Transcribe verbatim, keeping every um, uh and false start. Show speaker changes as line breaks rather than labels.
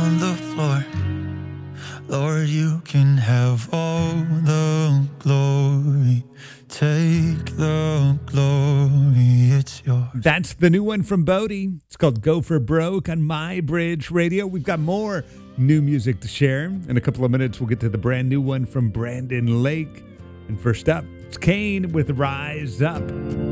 on the floor. Lord, you can have all the glory. Take the glory, it's yours.
That's the new one from Bodie. It's called Go for Broke on My Bridge Radio. We've got more new music to share. In a couple of minutes, we'll get to the brand new one from Brandon Lake. And first up, it's Kane with Rise Up.